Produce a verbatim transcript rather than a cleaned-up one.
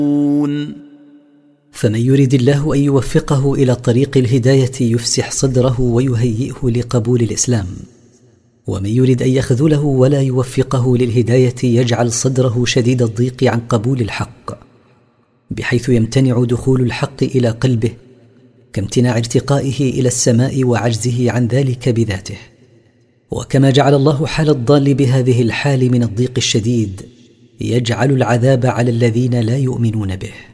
فمن يريد الله أن يوفقه إلى طريق الهداية يفسح صدره ويهيئه لقبول الإسلام، ومن يريد أن يخذله ولا يوفقه للهداية يجعل صدره شديد الضيق عن قبول الحق، بحيث يمتنع دخول الحق إلى قلبه كامتناع ارتقائه إلى السماء وعجزه عن ذلك بذاته. وكما جعل الله حال الضال بهذه الحال من الضيق الشديد، يجعل العذاب على الذين لا يؤمنون به.